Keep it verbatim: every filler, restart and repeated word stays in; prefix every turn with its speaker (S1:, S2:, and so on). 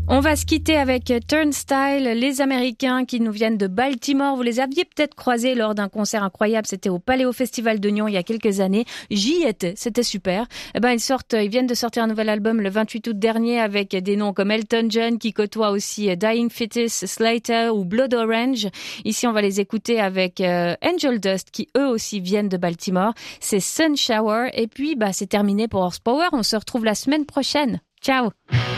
S1: On va se quitter avec Turnstile, les Américains qui nous viennent de Baltimore. Vous les aviez peut-être croisés lors d'un concert incroyable. C'était au Paléo Festival de Nyon il y a quelques années. J'y étais, c'était super. Eh ben, ils sortent, ils viennent de sortir un nouvel album le vingt-huit août dernier avec des noms comme Elton John qui côtoie aussi Dying Fetus, Slater ou Blood Orange. Ici, on va les écouter avec euh, Angel Dust qui eux aussi viennent de Baltimore. C'est Sun Shower et puis bah c'est terminé pour Horsepower. On se retrouve la semaine prochaine. Ciao.